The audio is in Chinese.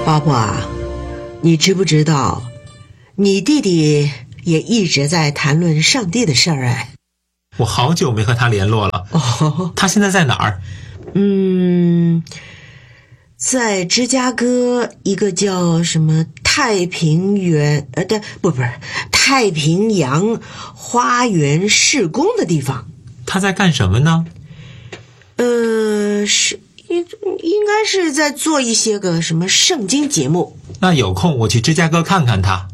巴布啊，你知不知道，你弟弟也一直在谈论上帝的事儿哎。 我好久没和他联络了。他现在在哪儿？ 在芝加哥一个叫什么太平洋花园事工的地方。 他在干什么呢？ 应该是在做一些个什么圣经节目。 那有空我去芝加哥看看他。